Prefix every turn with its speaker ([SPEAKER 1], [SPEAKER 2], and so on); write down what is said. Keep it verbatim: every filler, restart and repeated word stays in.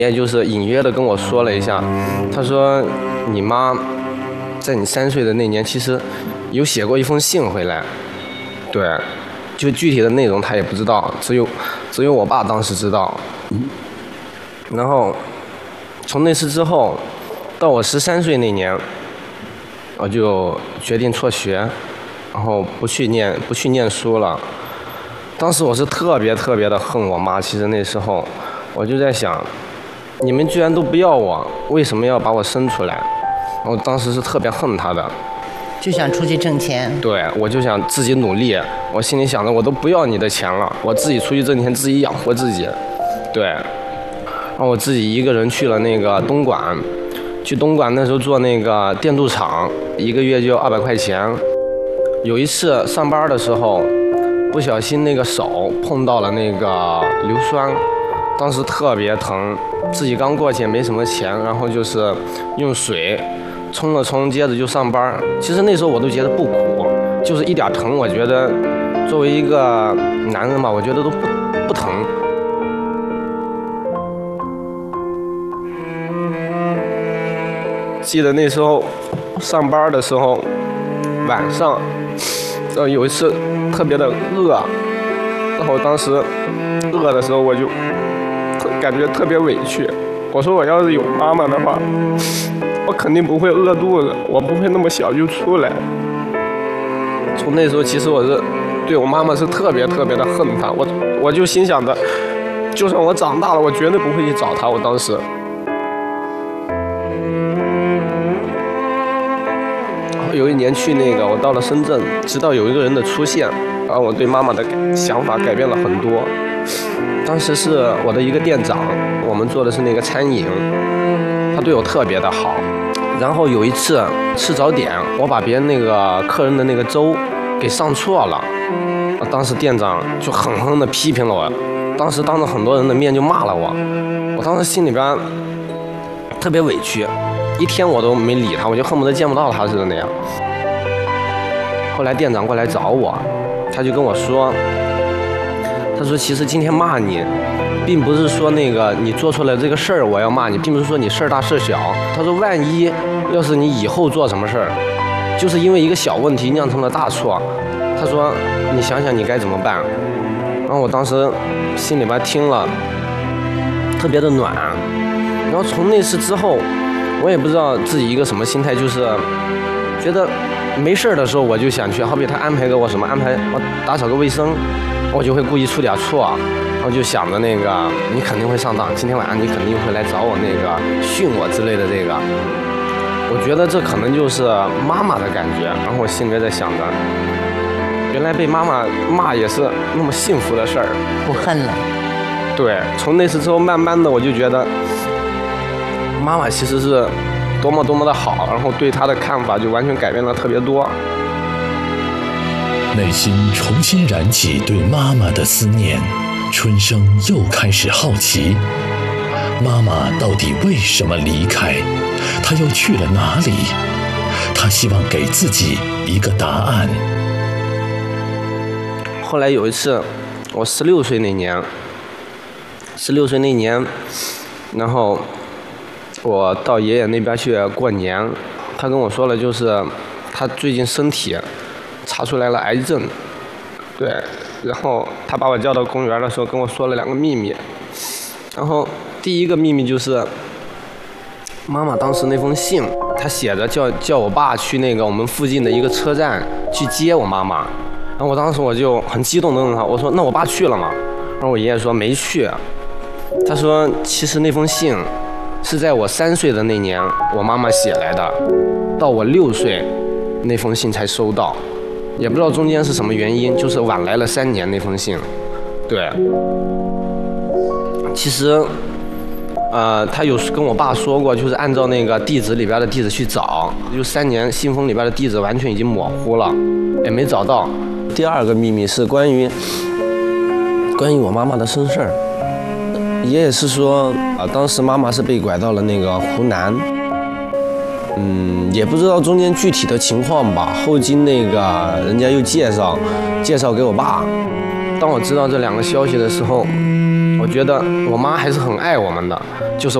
[SPEAKER 1] 也就是隐约的跟我说了一下，他说你妈在你三岁的那年，其实有写过一封信回来，对，就具体的内容他也不知道，只有只有我爸当时知道。然后从那次之后，到我十三岁那年，我就决定辍学，然后不去念不去念书了。当时我是特别特别的恨我妈，其实那时候我就在想，你们居然都不要我，为什么要把我生出来？我当时是特别恨她的，
[SPEAKER 2] 就想出去挣钱。
[SPEAKER 1] 对，我就想自己努力，我心里想着我都不要你的钱了，我自己出去挣钱，自己养活自己。对，然后我自己一个人去了那个东莞，去东莞那时候做那个电镀厂，一个月就二百块钱。有一次上班的时候，不小心那个手碰到了那个硫酸，当时特别疼，自己刚过去也没什么钱，然后就是用水冲了冲，接着就上班。其实那时候我都觉得不苦，就是一点疼，我觉得作为一个男人吧，我觉得都不不疼。记得那时候上班的时候，晚上，呃有一次特别的饿，然后当时饿的时候我就感觉特别委屈。我说我要是有妈妈的话，我肯定不会饿肚子，我不会那么小就出来。从那时候其实我是对我妈妈是特别特别的恨她，我我就心想着，就算我长大了，我绝对不会去找她。我当时。有一年去那个，我到了深圳，直到有一个人的出现，然后我对妈妈的想法改变了很多。当时是我的一个店长，我们做的是那个餐饮，他对我特别的好。然后有一次吃早点，我把别人那个客人的那个粥给上错了，当时店长就狠狠地批评了我，当时当着很多人的面就骂了我，我当时心里边特别委屈。一天我都没理他，我就恨不得见不到他似的那样。后来店长过来找我，他就跟我说，他说其实今天骂你，并不是说那个你做出来这个事儿我要骂你，并不是说你事儿大事小。他说万一要是你以后做什么事儿，就是因为一个小问题酿成了大错，他说你想想你该怎么办。然后我当时心里边听了特别的暖。然后从那次之后，我也不知道自己一个什么心态，就是觉得没事的时候我就想去，好比他安排给我什么，安排我打扫个卫生，我就会故意出点错，然后就想着那个你肯定会上当，今天晚上你肯定会来找我那个训我之类的这个，我觉得这可能就是妈妈的感觉。然后我心里面在想着，原来被妈妈骂也是那么幸福的事儿，
[SPEAKER 2] 不恨了。
[SPEAKER 1] 对，从那次之后，慢慢的我就觉得妈妈其实是多么多么的好，然后对她的看法就完全改变了特别多。
[SPEAKER 3] 内心重新燃起对妈妈的思念，春生又开始好奇，妈妈到底为什么离开？她又去了哪里？她希望给自己一个答案。
[SPEAKER 1] 后来有一次，我十六岁那年，十六岁那年，然后我到爷爷那边去过年，他跟我说了，就是他最近身体查出来了癌症，对，然后他把我叫到公园的时候跟我说了两个秘密，然后第一个秘密就是妈妈当时那封信，他写着叫叫我爸去那个我们附近的一个车站去接我妈妈，然后我当时我就很激动的问他，我说那我爸去了吗？然后我爷爷说没去，他说其实那封信是在我三岁的那年我妈妈写来的，到我六岁那封信才收到，也不知道中间是什么原因，就是晚来了三年那封信。对，其实呃他有跟我爸说过，就是按照那个地址里边的地址去找，就三年信封里边的地址完全已经模糊了，也没找到。第二个秘密是关于关于我妈妈的身世儿。爷爷是说，啊，当时妈妈是被拐到了那个湖南，嗯，也不知道中间具体的情况吧。后经那个人家又介绍，介绍给我爸， 当我知道这两个消息的时候，我觉得我妈还是很爱我们的，就是